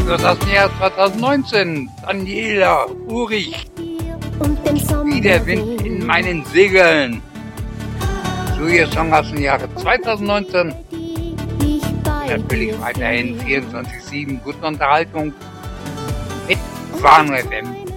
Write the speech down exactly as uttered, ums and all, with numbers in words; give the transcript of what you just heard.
für das Jahr zwanzig neunzehn. Daniela Urich. Wie der Wind in meinen Segeln. So ihr Song aus dem Jahre zwanzig neunzehn. Natürlich weiterhin vierundzwanzig sieben gute Unterhaltung mit Warn F M.